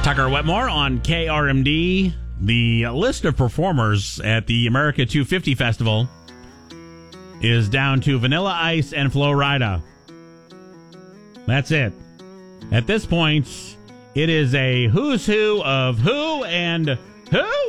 Tucker Wetmore on KRMD. The list of performers at the America 250 Festival is down to Vanilla Ice and Flo Rida. That's it. At this point, it is a who's who of who and who.